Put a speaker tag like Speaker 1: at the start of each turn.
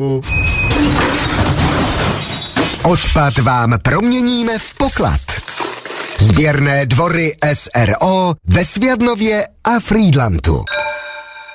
Speaker 1: Odpad vám proměníme v poklad. Sběrné dvory SRO ve Sviadnově a Frýdlantu.